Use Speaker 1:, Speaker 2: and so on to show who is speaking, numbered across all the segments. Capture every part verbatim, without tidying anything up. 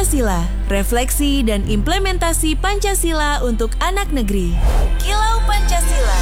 Speaker 1: Pancasila, refleksi dan implementasi Pancasila untuk anak negeri. Kilau Pancasila.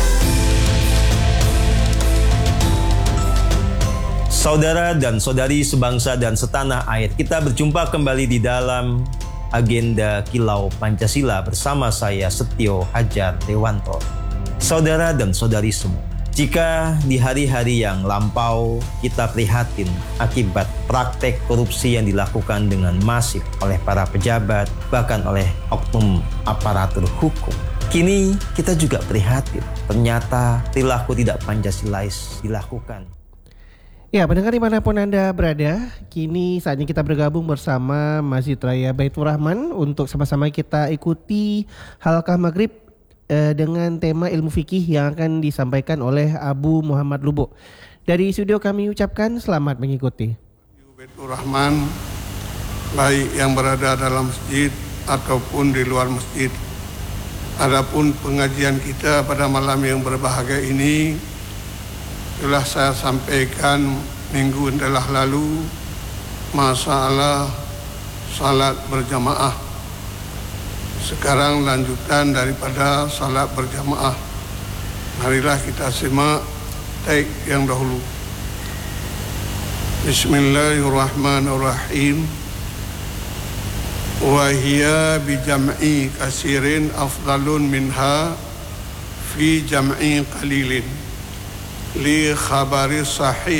Speaker 2: Saudara dan saudari sebangsa dan setanah air, kita berjumpa kembali di dalam agenda Kilau Pancasila bersama saya Setio Hajar Dewanto. Saudara dan saudari semua, jika di hari-hari yang lampau kita prihatin akibat praktek korupsi yang dilakukan dengan masif oleh para pejabat, bahkan oleh oknum aparatur hukum, kini kita juga prihatin ternyata perilaku tidak Pancasilais dilakukan.
Speaker 3: Ya, pendengar dimanapun Anda berada, kini saatnya kita bergabung bersama Masjid Raya Baitur Rahman untuk sama-sama kita ikuti Halqah Maghrib eh, dengan tema ilmu fikih yang akan disampaikan oleh Abu Muhammad Lubuk. Dari studio kami ucapkan selamat mengikuti.
Speaker 4: Baitur Rahman, baik yang berada dalam masjid ataupun di luar masjid. Adapun pengajian kita pada malam yang berbahagia ini telah saya sampaikan minggu telah lalu masalah salat berjamaah. Sekarang lanjutan daripada salat berjamaah. Marilah kita simak teks yang dahulu. Bismillahirrahmanirrahim. Wa hiya bi jam'i kasirin afdalun minha fi jam'i qalilin. Li khabari sahih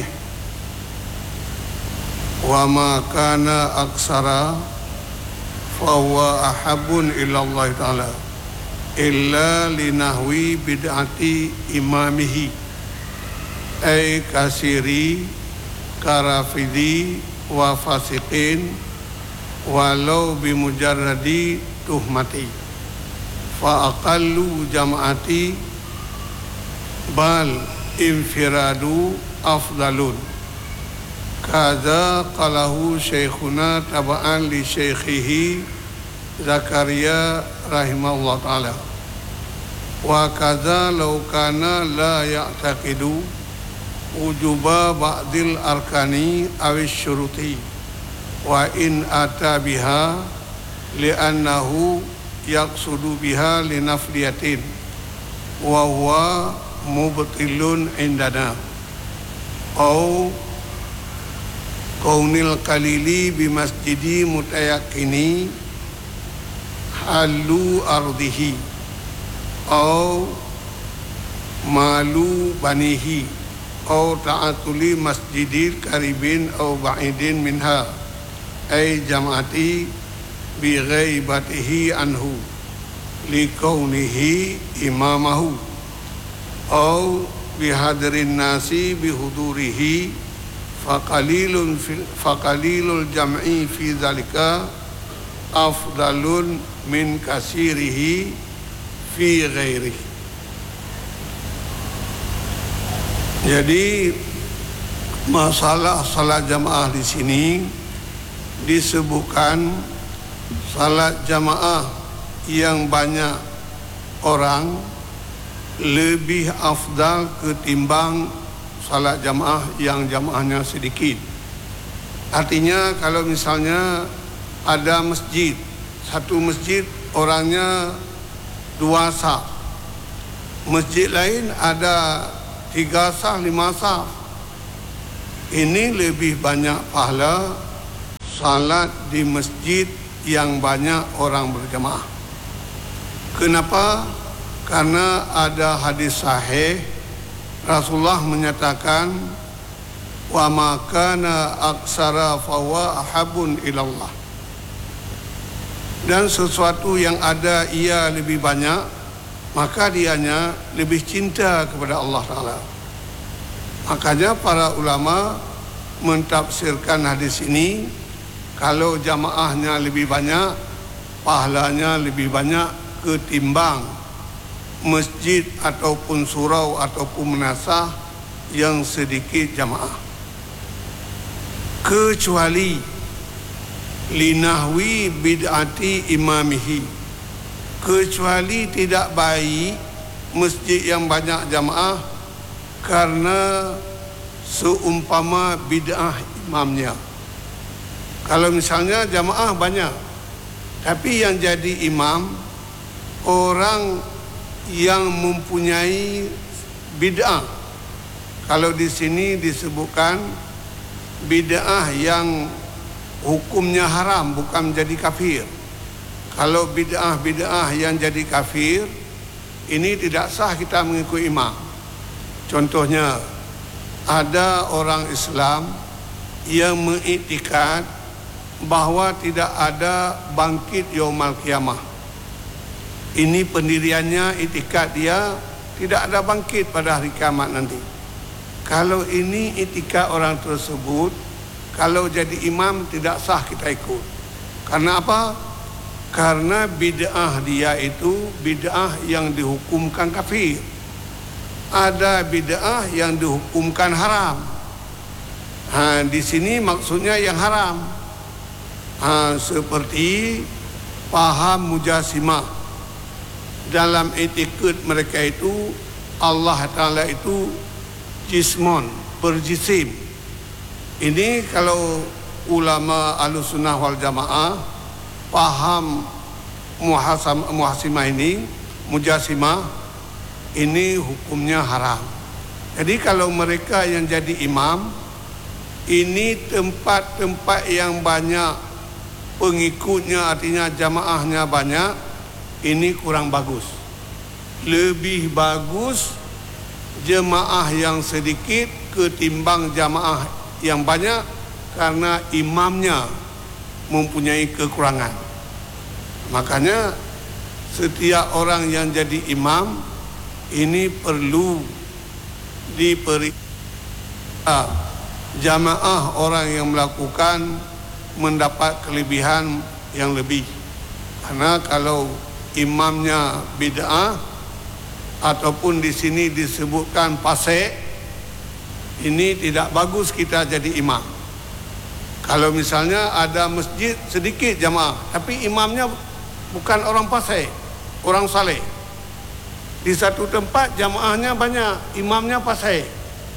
Speaker 4: wa ma kana aksara fa huwa ahabun ila Allah ta'ala illa li nahwi bid'ati imamihi ay kasiri karafidi wa fasiqin walau bimujarradi tuhmati fa aqallu jama'ati bal infiradu afdalun kaza qalahu syekhuna taba'an li syekhihi Zakaria rahimahullah ta'ala wa kaza law kana la ya'taqidu ujuba ba'dil arkani awis syuruti wa in ata biha li'annahu yaqsudu biha linafliyatin wa huwa mubtilun indana au kaunil qalili bi masjidi mutayaqini halu ardihi au malu banihi au ta'atuli masjidil karibin au ba'idin minha ay jama'ati bi ghaibatihi anhu li kaunihi imamahu au bihadrin nasi bihudurihi faqalilun faqalilul jam'i fi zalika afdalun min kasirihi fi ghairihi. Jadi masalah salat jamaah di sini disebutkan salat jamaah yang banyak orang lebih afdal ketimbang salat jamaah yang jamaahnya sedikit. Artinya kalau misalnya ada masjid, satu masjid orangnya dua saf, masjid lain ada tiga saf, lima saf, ini lebih banyak pahala salat di masjid yang banyak orang berjamaah. Kenapa? Karena ada hadis sahih Rasulullah menyatakan wa ma kana aksara fa huwa ahabun ilallah, dan sesuatu yang ada ia lebih banyak maka dianya lebih cinta kepada Allah Ta'ala. Makanya para ulama mentafsirkan hadis ini, kalau jamaahnya lebih banyak pahalanya lebih banyak ketimbang masjid ataupun surau ataupun menasah yang sedikit jamaah. Kecuali linahwi bid'ati imamihi, kecuali tidak baik masjid yang banyak jamaah karena seumpama bid'ah imamnya. Kalau misalnya jamaah banyak Tapi yang jadi imam orang yang mempunyai bid'ah. Kalau di sini disebutkan bid'ah yang hukumnya haram, bukan menjadi kafir. Kalau bid'ah-bid'ah yang jadi kafir, ini tidak sah kita mengikuti imam. Contohnya, ada orang Islam yang mengiktikad bahawa tidak ada bangkit yaumul qiyamah. Ini pendiriannya, iktikad dia tidak ada bangkit pada hari kiamat nanti. Kalau ini iktikad orang tersebut, kalau jadi imam tidak sah kita ikut. Karena apa? Karena bid'ah dia itu bid'ah yang dihukumkan kafir. Ada bid'ah yang dihukumkan haram. Ha, di sini maksudnya yang haram. Ha, seperti paham mujasimah. Dalam etikad mereka itu Allah Ta'ala itu jismon, berjisim. Ini kalau ulama Ahlussunnah wal Jamaah paham muhasimah ini, mujasimah, ini hukumnya haram. Jadi kalau mereka yang jadi imam, ini tempat-tempat yang banyak pengikutnya, artinya jamaahnya banyak, ini kurang bagus. Lebih bagus jemaah yang sedikit ketimbang jamaah yang banyak, karena imamnya mempunyai kekurangan. Makanya setiap orang yang jadi imam ini perlu diberi jamaah orang yang melakukan mendapat kelebihan yang lebih. Karena kalau imamnya bid'ah ataupun di sini disebutkan fasik, ini tidak bagus kita jadi imam. Kalau misalnya ada masjid sedikit jamaah, tapi imamnya bukan orang fasik, orang saleh. Di satu tempat jamaahnya banyak, imamnya fasik.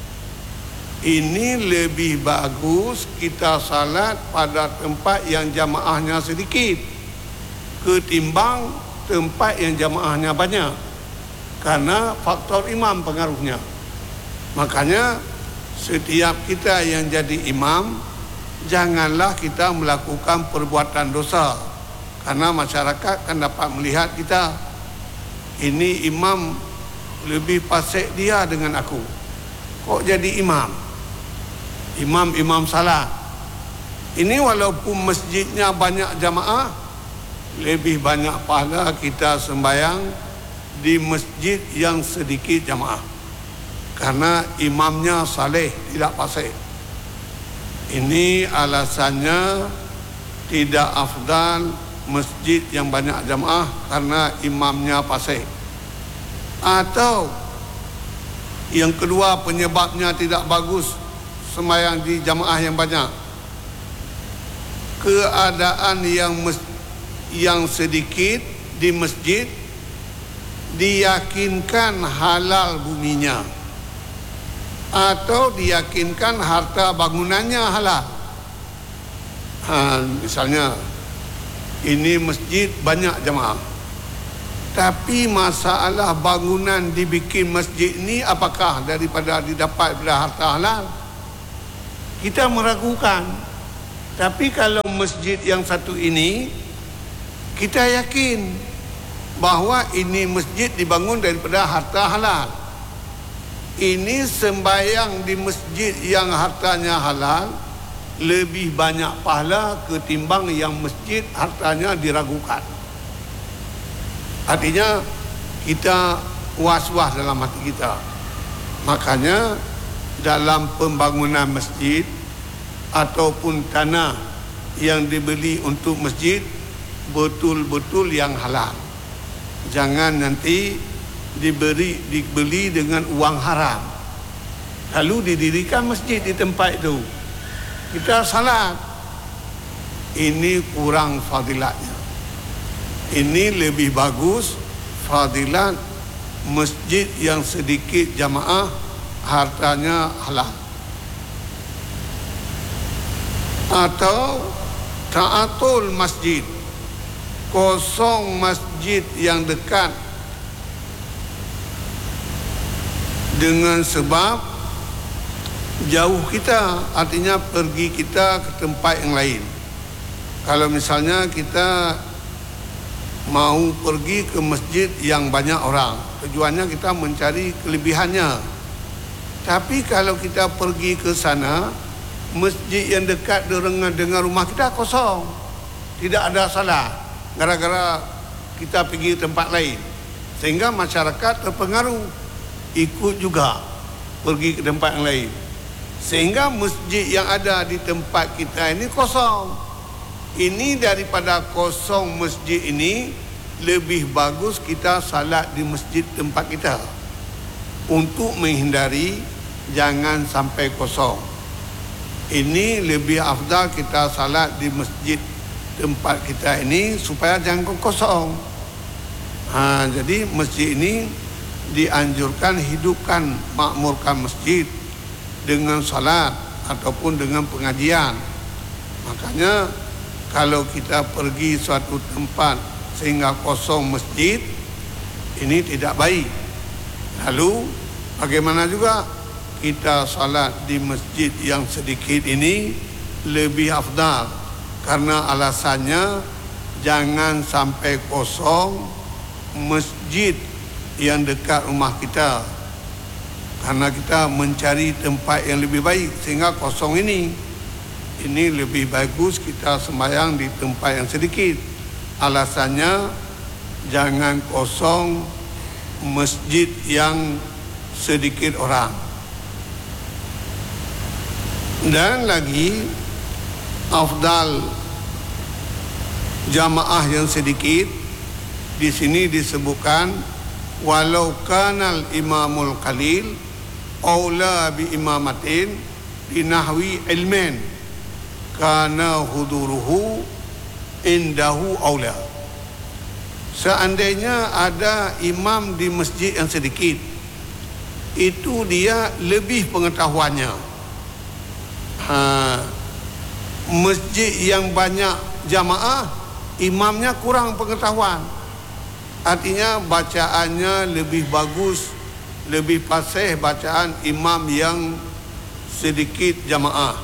Speaker 4: Ini lebih bagus kita salat pada tempat yang jamaahnya sedikit ketimbang tempat yang jamaahnya banyak. Karena faktor imam pengaruhnya. Makanya setiap kita yang jadi imam, janganlah kita melakukan perbuatan dosa, karena masyarakat kan dapat melihat kita, ini imam lebih fasik dia dengan aku, kok jadi imam, imam-imam salat. Ini walaupun masjidnya banyak jamaah, lebih banyak pahala kita sembahyang di masjid yang sedikit jamaah, karena imamnya saleh, tidak fasik. Ini alasannya tidak afdal masjid yang banyak jamaah karena imamnya fasik. Atau yang kedua penyebabnya tidak bagus sembahyang di jamaah yang banyak, keadaan yang mes, yang sedikit di masjid diyakinkan halal buminya, atau diyakinkan harta bangunannya halal. Ha, misalnya ini masjid banyak jamaah, tapi masalah bangunan dibikin masjid ini apakah daripada didapat pada harta halal, kita meragukan. Tapi kalau masjid yang satu ini kita yakin bahawa ini masjid dibangun daripada harta halal, ini sembahyang di masjid yang hartanya halal lebih banyak pahala ketimbang yang masjid hartanya diragukan. Artinya kita was-was dalam hati kita. Makanya dalam pembangunan masjid ataupun tanah yang dibeli untuk masjid, betul-betul yang halal. Jangan nanti diberi dibeli dengan uang haram, lalu didirikan masjid di tempat itu, kita salat, ini kurang fadilatnya. Ini lebih bagus fadilat masjid yang sedikit jamaah, hartanya halal. Atau ta'atul masjid, kosong masjid yang dekat dengan sebab jauh kita, artinya pergi kita ke tempat yang lain. Kalau misalnya kita mau pergi ke masjid yang banyak orang, tujuannya kita mencari kelebihannya. Tapi kalau kita pergi ke sana, masjid yang dekat dengan dengan rumah kita kosong, tidak ada salat, gara-gara kita pergi ke tempat lain, sehingga masyarakat terpengaruh, ikut juga pergi ke tempat yang lain, sehingga masjid yang ada di tempat kita ini kosong. Ini daripada kosong masjid ini, lebih bagus kita salat di masjid tempat kita untuk menghindari jangan sampai kosong. Ini lebih afdal kita salat di masjid tempat kita ini supaya jangan kosong. Ha, jadi masjid ini dianjurkan hidupkan, makmurkan masjid dengan salat ataupun dengan pengajian. Makanya kalau kita pergi suatu tempat sehingga kosong masjid, ini tidak baik. Lalu bagaimana juga kita salat di masjid yang sedikit ini lebih afdal, karena alasannya jangan sampai kosong masjid yang dekat rumah kita, karena kita mencari tempat yang lebih baik sehingga kosong ini. Ini lebih bagus kita sembahyang di tempat yang sedikit. Alasannya jangan kosong masjid yang sedikit orang. Dan lagi afdal jamaah yang sedikit, di sini disebutkan walau kanal imamul qalil aula bi imamatin binahwi ilmin kana huduruhu indahu aula. Seandainya ada imam di masjid yang sedikit, itu dia lebih pengetahuannya. Ha, masjid yang banyak jamaah, imamnya kurang pengetahuan, artinya bacaannya lebih bagus, lebih fasih bacaan imam yang sedikit jamaah,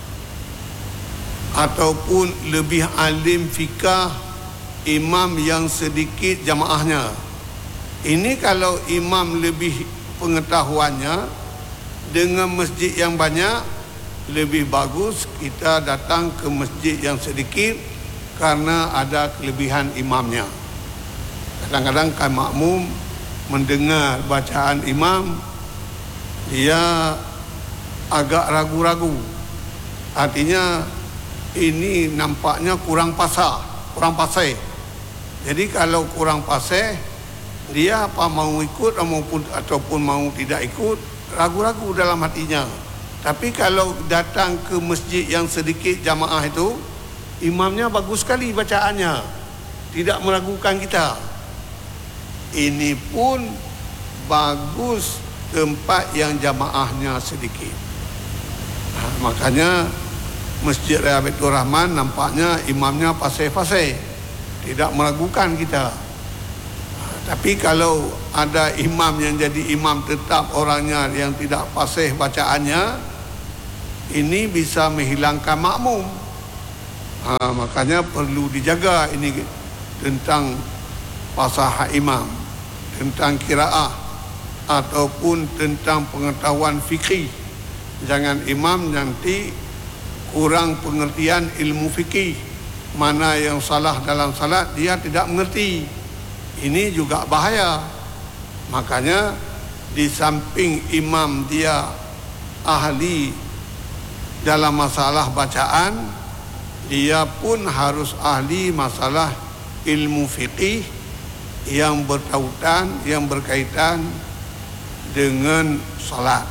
Speaker 4: ataupun lebih alim fikah imam yang sedikit jamaahnya. Ini kalau imam lebih pengetahuannya dengan masjid yang banyak, lebih bagus kita datang ke masjid yang sedikit karena ada kelebihan imamnya. Kadang-kadang kan makmum mendengar bacaan imam, dia agak ragu-ragu, artinya ini nampaknya kurang pasah, kurang pasai. Jadi kalau kurang pasai, dia apa mau ikut maupun ataupun mau tidak ikut, ragu-ragu dalam hatinya. Tapi kalau datang ke masjid yang sedikit jamaah itu, imamnya bagus sekali bacaannya, tidak meragukan kita. Ini pun bagus tempat yang jamaahnya sedikit. Nah, makanya Masjid Raya Baitur Rahman nampaknya imamnya fasih-fasih, tidak meragukan kita. Tapi kalau ada imam yang jadi imam tetap orangnya yang tidak fasih bacaannya, ini bisa menghilangkan makmum. Ha, makanya perlu dijaga ini tentang fasahah imam, tentang qiraah ataupun tentang pengetahuan fikih. Jangan imam nanti kurang pengertian ilmu fikih, mana yang salah dalam salat dia tidak mengerti. Ini juga bahaya. Makanya di samping imam dia ahli dalam masalah bacaan, dia pun harus ahli masalah ilmu fikih yang bertautan, yang berkaitan dengan salat.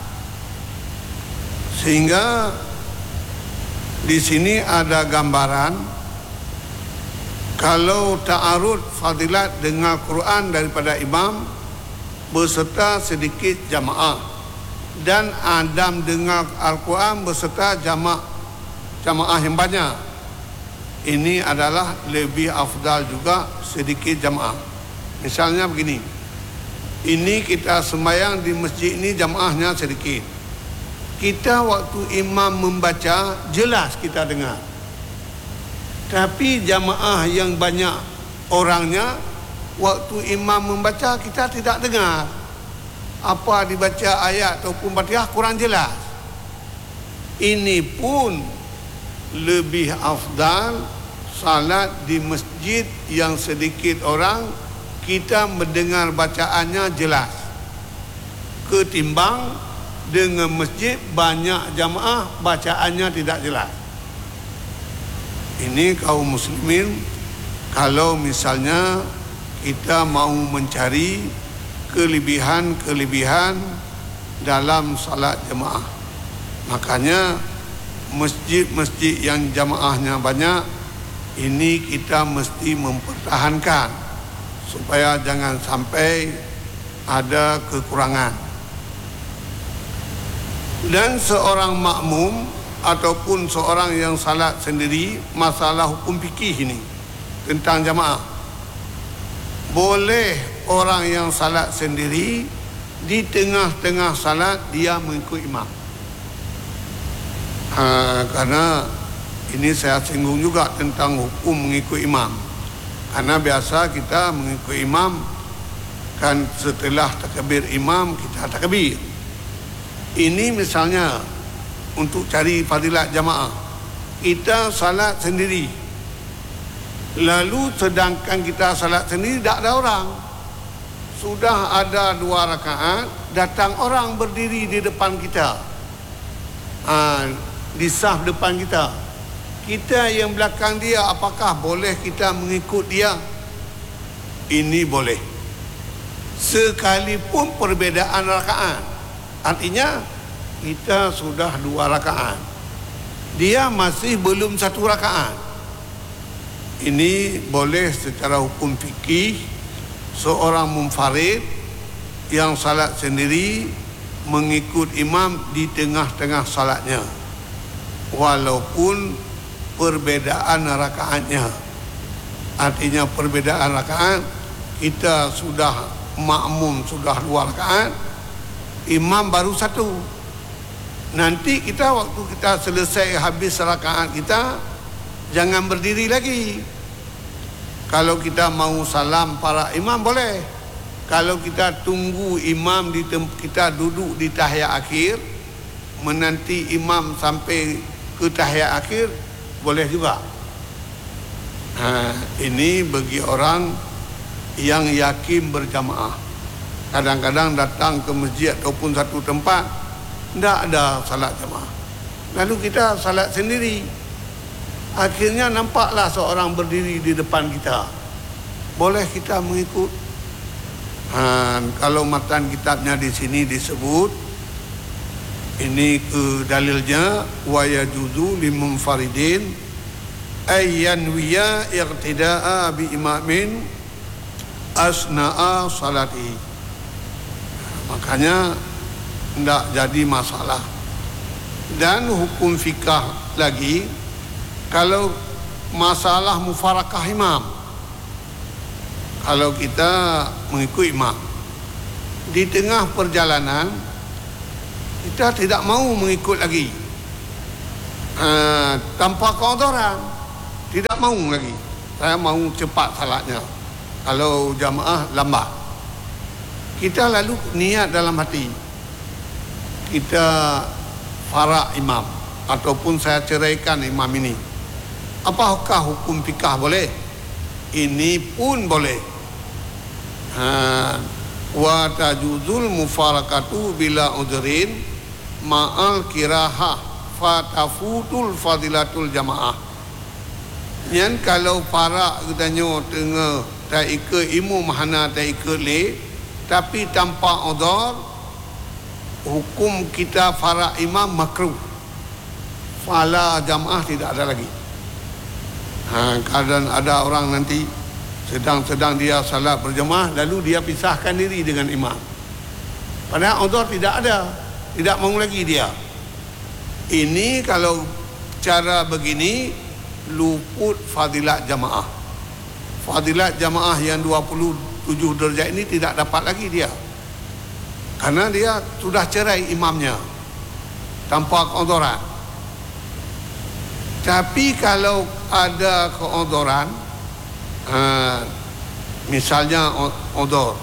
Speaker 4: Sehingga di sini ada gambaran kalau ta'arud fadilat dengan Quran daripada imam beserta sedikit jamaah, dan adam dengar Al-Quran beserta jamaah jamaah yang banyak. ini adalah lebih afdal juga sedikit jamaah. Misalnya begini, ini kita sembahyang di masjid ini jamaahnya sedikit. Kita waktu imam membaca jelas kita dengar. Tapi jamaah yang banyak orangnya, waktu imam membaca kita tidak dengar. Apa dibaca ayat ataupun Fatihah kurang jelas. Ini pun lebih afdal salat di masjid yang sedikit orang, kita mendengar bacaannya jelas, ketimbang dengan masjid banyak jamaah bacaannya tidak jelas. Ini kaum muslimin, kalau misalnya kita mau mencari kelebihan-kelebihan dalam salat jamaah, makanya masjid-masjid yang jamaahnya banyak ini kita mesti mempertahankan supaya jangan sampai ada kekurangan. Dan seorang makmum ataupun seorang yang salat sendiri, masalah hukum fikih ini tentang jamaah, boleh orang yang salat sendiri di tengah-tengah salat dia mengikut imam. Ha, karena ini saya singgung juga tentang hukum mengikut imam. Karena biasa kita mengikut imam kan setelah takbir imam kita takbir. Ini misalnya untuk cari fadilat jamaah, kita salat sendiri, lalu sedangkan kita salat sendiri tak ada orang, sudah ada dua rakaat, datang orang berdiri di depan kita, ha, di saf depan kita, kita yang belakang dia, apakah boleh kita mengikut dia? Ini boleh, sekalipun perbezaan rakaat. Artinya kita sudah dua rakaat, dia masih belum satu rakaat. Ini boleh secara hukum fikih seorang munfarid yang salat sendiri mengikut imam di tengah-tengah salatnya, walaupun perbedaan rakaatnya. Artinya perbedaan rakaat, kita sudah makmum sudah dua rakaat, imam baru satu. Nanti kita waktu kita selesai habis rakaat kita, jangan berdiri lagi. Kalau kita mau salam para imam boleh. Kalau kita tunggu imam di tem- kita duduk di tahiyat akhir, menanti imam sampai ke tahiyat akhir, boleh juga. Ha, ini bagi orang yang yakin berjamaah. Kadang-kadang datang ke masjid ataupun satu tempat tidak ada salat jamaah, lalu kita salat sendiri, akhirnya nampaklah seorang berdiri di depan kita, boleh kita mengikut. Ha, kalau matan kitabnya di sini disebut, ini ke dalilnya, wa yajuzu limunfaridin ayyanwiya iqtida'a bi imamin asna'a salati. Makanya tidak jadi masalah. Dan hukum fikah lagi, kalau masalah mufarakah imam, kalau kita mengikut imam di tengah perjalanan, kita tidak mau mengikut lagi, uh, tanpa keodoran, tidak mau lagi, saya mau cepat salatnya. Kalau jamaah lambat, kita lalu niat dalam hati, kita farak imam ataupun saya ceraikan imam ini, apakah hukum fikah boleh? Ini pun boleh. Ha, wa tajuzul mufarakatu bila udrin ma'al kirahah fatafutul fadilatul jamaah. Yang kalau farak katanya tengah tak ikut imam mahana tak ikut le, tapi tanpa udhur, hukum kita farak imam makruh, fala jamaah tidak ada lagi. Ha, kadang ada orang nanti sedang-sedang dia salat berjemaah, lalu dia pisahkan diri dengan imam, padahal udhur tidak ada, tidak mau lagi dia. Ini kalau cara begini luput fadilat jamaah. Fadilat jamaah yang dua puluh tujuh darjat ini tidak dapat lagi dia, karena dia sudah cerai imamnya tanpa keodoran. Tapi kalau ada keodoran, uh, misalnya odor,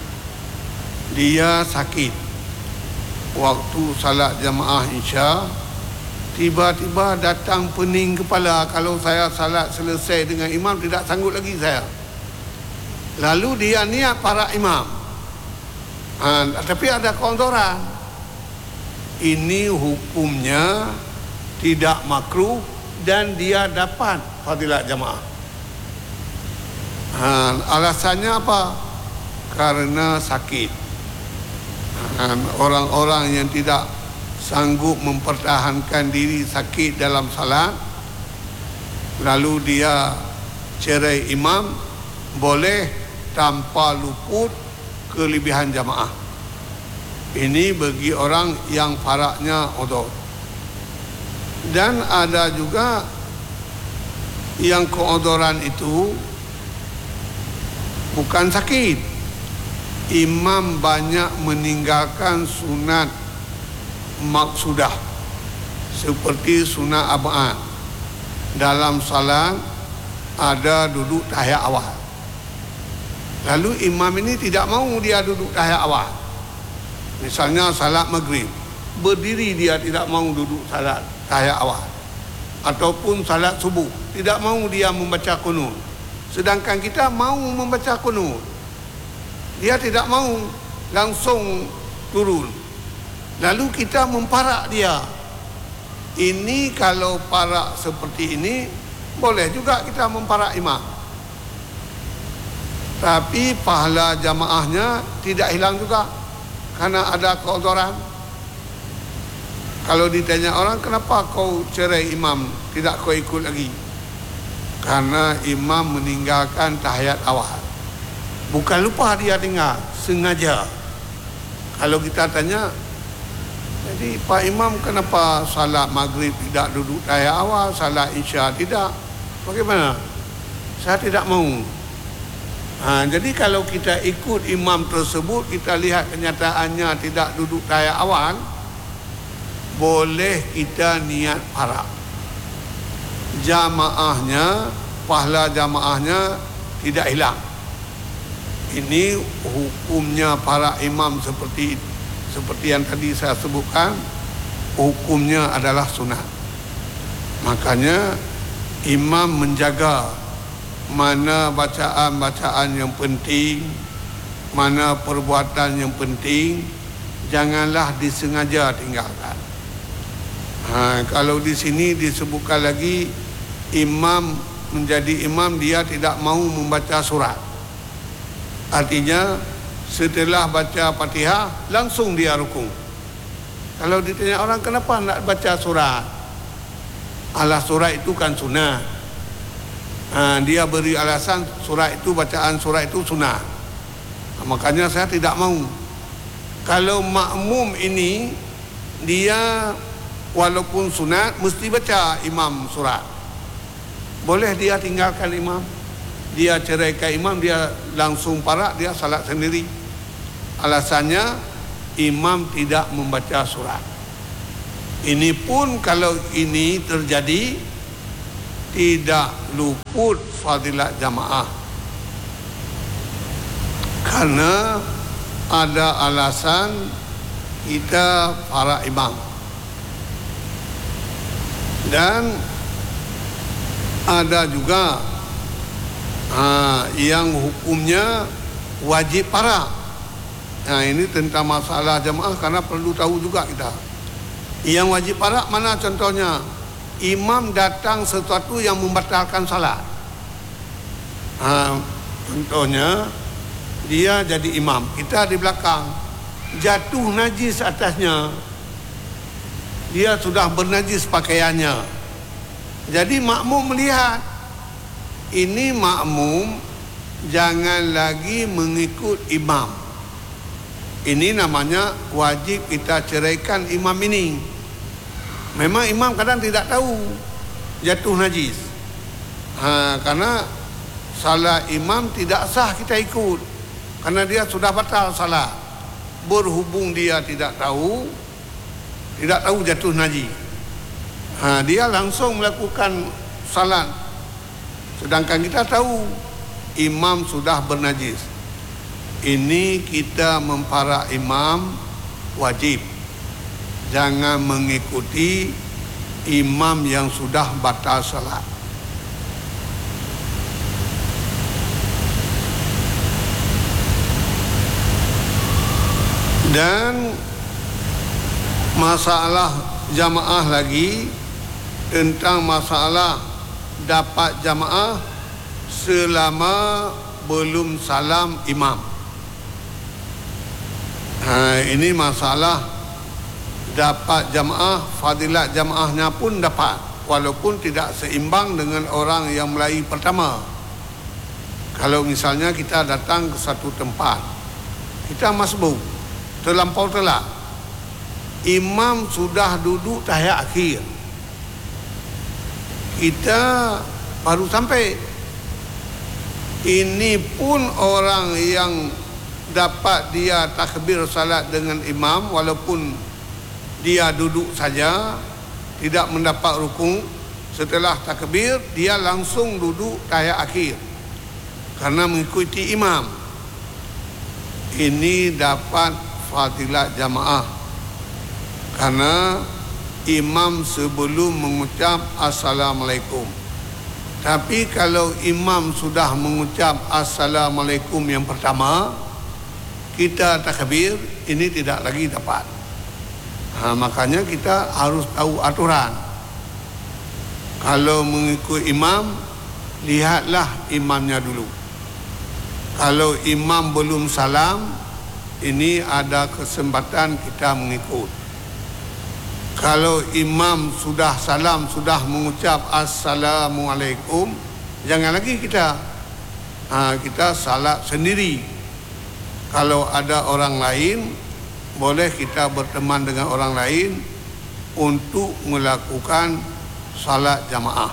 Speaker 4: dia sakit waktu salat jamaah isya, tiba-tiba datang pening kepala, kalau saya salat selesai dengan imam tidak sanggup lagi saya. Lalu dia niat para imam, ha, tapi ada keodoran, ini hukumnya tidak makruh dan dia dapat fadilat jamaah. Ha, alasannya apa? Karena sakit. Ha, orang-orang yang tidak sanggup mempertahankan diri sakit dalam salat, lalu dia cerai imam, boleh tanpa luput kelebihan jamaah. Ini bagi orang yang faraknya odor. Dan ada juga yang keodoran itu bukan sakit. Imam banyak meninggalkan sunat maksudah seperti sunat ab'ad. Dalam salat ada duduk tahiyat awal, lalu imam ini tidak mahu dia duduk tahiyat awal. Misalnya salat maghrib, berdiri dia tidak mahu duduk salat tahiyat awal. Ataupun salat subuh, tidak mahu dia membaca qunut, sedangkan kita mahu membaca qunut. Dia tidak mahu, langsung turun. Lalu kita memparak dia. Ini kalau parak seperti ini, boleh juga kita memparak imam. Tapi pahala jamaahnya tidak hilang juga, karena ada keodoran. Kalau ditanya orang, kenapa kau cerai imam, tidak kau ikut lagi? Karena imam meninggalkan tahiyat awal. Bukan lupa dia tinggal, sengaja. Kalau kita tanya, jadi Pak Imam kenapa salat maghrib tidak duduk tahiyat awal, salat isya tidak? Bagaimana? Saya tidak mahu. Ha, jadi kalau kita ikut imam tersebut, kita lihat kenyataannya tidak duduk tahiyat awal, boleh kita niat parak. Jamaahnya, pahala jamaahnya tidak hilang. Ini hukumnya para imam seperti seperti yang tadi saya sebutkan, hukumnya adalah sunat. Makanya imam menjaga mana bacaan-bacaan yang penting, mana perbuatan yang penting, janganlah disengaja tinggalkan. Ha, kalau di sini disebutkan lagi, imam menjadi imam dia tidak mahu membaca surat. Artinya setelah baca Fatihah langsung dia rukuk. Kalau ditanya orang, kenapa nak baca surat? Alah, surat itu kan sunat. Ha, dia beri alasan surat itu, bacaan surat itu sunat. Ha, makanya saya tidak mahu. Kalau makmum ini, dia walaupun sunat mesti baca imam surat. Boleh dia tinggalkan imam, dia ceraikan imam, dia langsung parak, dia salat sendiri. Alasannya imam tidak membaca surat. Ini pun kalau ini terjadi, tidak luput fadilat jamaah, karena ada alasan kita para imam. Dan ada juga ha, yang hukumnya wajib parak. Nah, ini tentang masalah jamaah, karena perlu tahu juga kita. Yang wajib parak mana contohnya? Imam datang sesuatu yang membatalkan salat. Ha, contohnya dia jadi imam, kita di belakang, jatuh najis atasnya, dia sudah bernajis pakaiannya. Jadi makmum melihat, ini makmum jangan lagi mengikut imam. Ini namanya wajib kita ceraikan imam ini. Memang imam kadang tidak tahu jatuh najis, Ha, karena salat imam tidak sah kita ikut, karena dia sudah batal salat. Berhubung dia tidak tahu, tidak tahu jatuh najis, ha, dia langsung melakukan salat. Sedangkan kita tahu imam sudah bernajis. Ini kita mempara imam wajib. Jangan mengikuti imam yang sudah batal salat. Dan masalah jamaah lagi, tentang masalah dapat jamaah selama belum salam imam. Ha, ini masalah dapat jamaah, fadilat jamaahnya pun dapat, walaupun tidak seimbang dengan orang yang melayu pertama. Kalau misalnya kita datang ke satu tempat, kita masbuk, terlampau telat, imam sudah duduk tahiyat akhir, kita baru sampai. Ini pun orang yang dapat dia takbir salat dengan imam, walaupun dia duduk saja, tidak mendapat rukuk. Setelah takbir, dia langsung duduk tahiyat akhir karena mengikuti imam. Ini dapat fadilat jamaah, karena imam sebelum mengucap assalamualaikum. Tapi kalau imam sudah mengucap assalamualaikum yang pertama, kita takbir, ini tidak lagi dapat. Ha, makanya kita harus tahu aturan. Kalau mengikut imam, lihatlah imamnya dulu. Kalau imam belum salam, ini ada kesempatan kita mengikut. Kalau imam sudah salam, sudah mengucap assalamualaikum, jangan lagi kita ha, kita salat sendiri. Kalau ada orang lain, boleh kita berteman dengan orang lain untuk melakukan salat jamaah.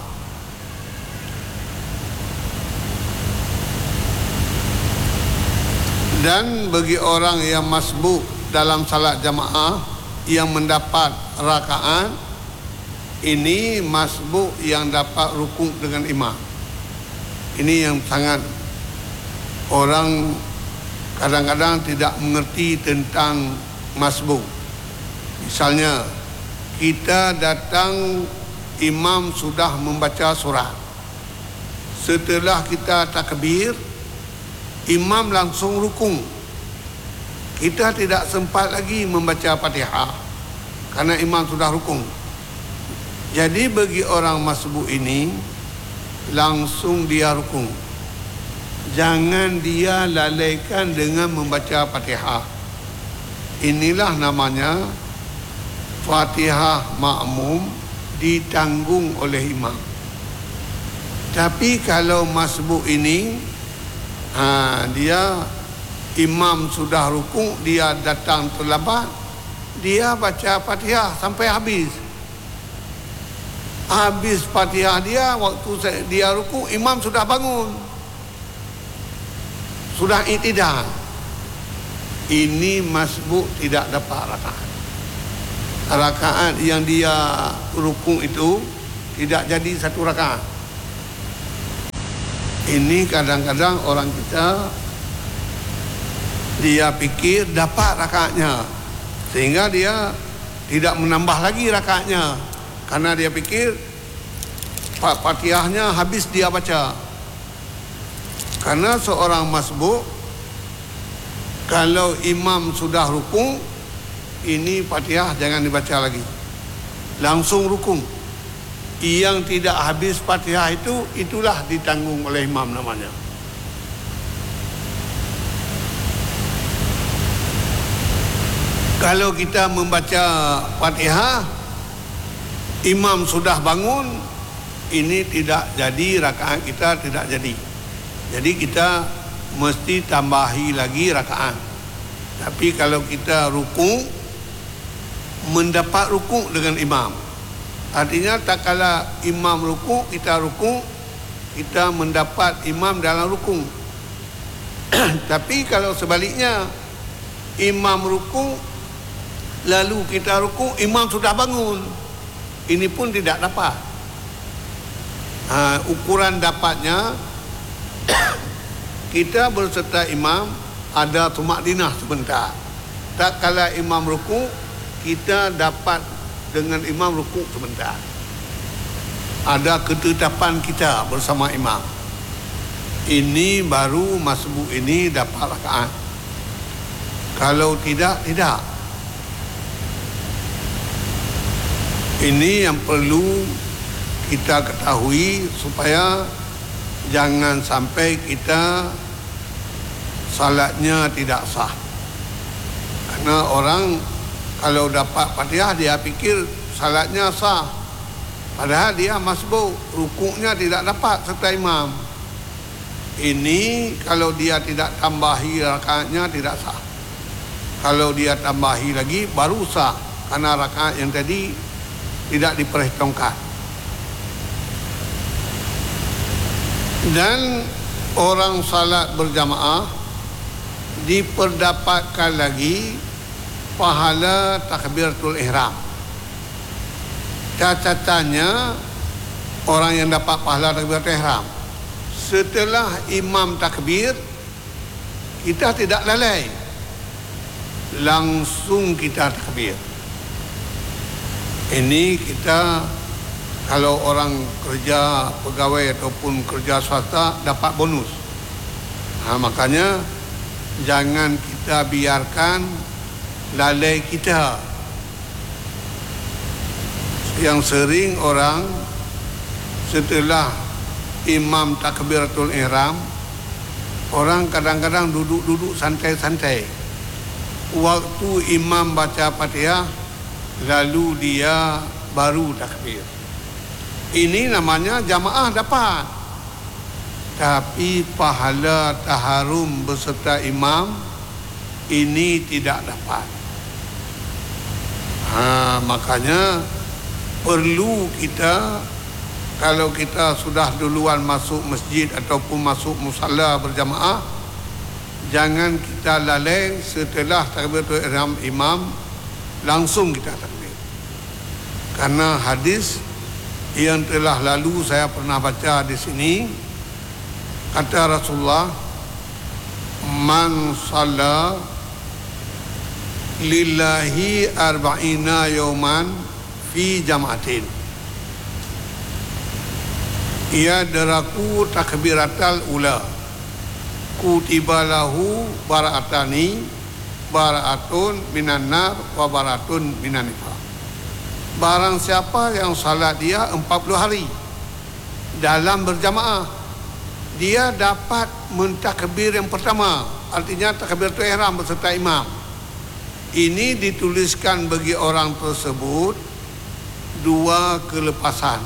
Speaker 4: Dan bagi orang yang masbuk dalam salat jamaah yang mendapat rakaat, ini masbuk yang dapat rukuk dengan imam. Ini yang sangat orang kadang-kadang tidak mengerti tentang masbuk. Misalnya kita datang, imam sudah membaca surat, setelah kita takbir, imam langsung rukuk. Kita tidak sempat lagi membaca Fatihah karena imam sudah rukuk. Jadi bagi orang masbuk ini, langsung dia rukuk. Jangan dia lalaikan dengan membaca Fatihah. Inilah namanya Fatihah makmum ditanggung oleh imam. Tapi kalau masbuk ini, ha, dia imam sudah rukuk, dia datang terlambat, dia baca Fatihah sampai habis. Habis Fatihah dia, waktu dia rukuk, imam sudah bangun, sudah i'tidal. Ini masbuk tidak dapat rakaat. Rakaat yang dia rukuk itu tidak jadi satu rakaat. Ini kadang-kadang orang kita, dia pikir dapat rakaatnya, sehingga dia tidak menambah lagi rakaatnya, karena dia pikir Fatihahnya habis dia baca. Karena seorang masbuk, kalau imam sudah rukuk, ini Fatihah jangan dibaca lagi, langsung rukuk. Yang tidak habis Fatihah itu, itulah ditanggung oleh imam namanya. Kalau kita membaca Fatihah, imam sudah bangun, ini tidak jadi, rakaat kita tidak jadi. Jadi kita mesti tambahi lagi rakaat. Tapi kalau kita rukuk, mendapat rukuk dengan imam, artinya tak kala imam rukuk, kita rukuk, kita mendapat imam dalam rukuk. Tapi kalau sebaliknya, imam rukuk lalu kita rukuk, imam sudah bangun, ini pun tidak dapat. Ha, ukuran dapatnya kita berserta imam ada tumakninah sebentar. Tak kala imam rukuk, kita dapat dengan imam rukuk sebentar. Ada ketetapan kita bersama imam. Ini baru masbuk ini dapat rakaat. Kalau tidak, tidak. Ini yang perlu kita ketahui supaya jangan sampai kita salatnya tidak sah. Karena orang kalau dapat Fatihah dia fikir salatnya sah, padahal dia masbuk, rukuknya tidak dapat serta imam. Ini kalau dia tidak tambahi rakaatnya tidak sah. Kalau dia tambahi lagi baru sah, karena rakaat yang tadi tidak diperhitungkan. Dan orang salat berjamaah diperdapatkan lagi pahala takbiratul ihram. Catatannya orang yang dapat pahala takbiratul ihram, setelah imam takbir kita tidak lalai, langsung kita takbir. Ini kita kalau orang kerja pegawai ataupun kerja swasta dapat bonus. Ha, makanya jangan kita biarkan lalai kita. Yang sering orang setelah imam takbiratul ihram, orang kadang-kadang duduk-duduk santai-santai. Waktu imam baca Fatihah, lalu dia baru takbir. Ini namanya jamaah dapat, tapi pahala taharum beserta imam ini tidak dapat. Ha, makanya perlu kita, kalau kita sudah duluan masuk masjid ataupun masuk musalla berjamaah, jangan kita lalai setelah takbiratul ihram imam langsung kita takbir. Karena hadis yang telah lalu saya pernah baca di sini, kata Rasulullah, man shalla lillahi arba'ina yawman fi jama'atin yadraku takbiratal ula kutiba lahu bara'atani bara'atun minan nar wa bara'atun minan nifaq. Barang siapa yang salat dia empat puluh hari dalam berjamaah, dia dapat mentakbir yang pertama, artinya takbiratul ihram beserta imam. Ini dituliskan bagi orang tersebut dua kelepasan.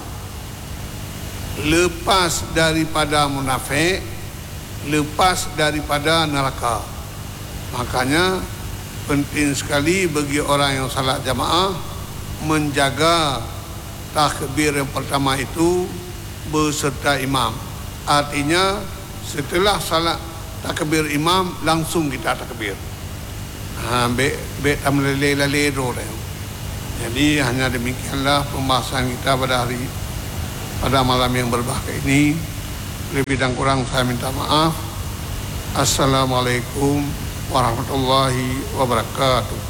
Speaker 4: Lepas daripada munafik, lepas daripada neraka. Makanya penting sekali bagi orang yang salat jamaah menjaga takbir yang pertama itu beserta imam. Artinya setelah salat takbir imam langsung kita takbir. Ha, be be tam lele lele ro. Jadi hanya demikianlah pembahasan kita pada hari pada malam yang berbahagia ini. Lebih dan kurang saya minta maaf. Assalamualaikum warahmatullahi wabarakatuh.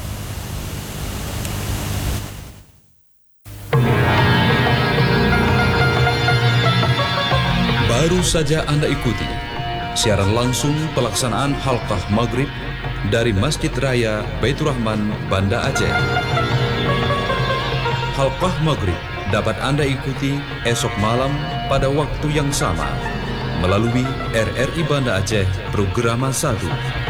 Speaker 5: Baru saja Anda ikuti siaran langsung pelaksanaan halqah maghrib dari Masjid Raya Baitur Rahman, Banda Aceh. Halqah maghrib dapat Anda ikuti esok malam pada waktu yang sama melalui R R I Banda Aceh Programa satu.